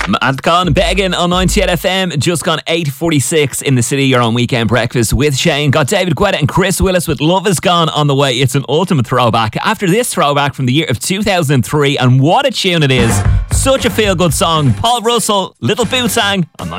Matt Con begging on 98 FM, just gone 8:46 in the city. You're on Weekend Breakfast with Shane. Got David Guetta and Chris Willis with Love Is Gone on the way. It's an ultimate throwback. After this throwback from the year of 2003, and what a tune it is. Such a feel-good song. Paul Russell, Little Bootsang on